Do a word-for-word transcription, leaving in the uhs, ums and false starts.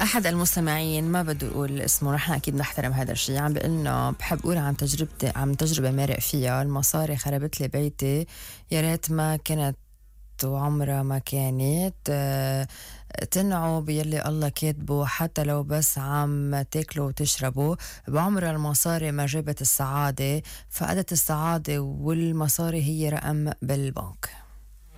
أحد المستمعين ما بده يقول اسمه، نحن أكيد نحترم هذا الشيء، عم بيقول لنا بحب أقول عن تجربتي، عن تجربة مارق فيها. المصاري خربت لي بيتي، يا ريت ما كانت وعمرها ما كانت. آه، تنعوا بيلي الله كاتبه، حتى لو بس عم تاكلوا وتشربوا. بعمر المصاري ما جابت السعادة، فقدت السعادة والمصاري هي رقم بالبنك.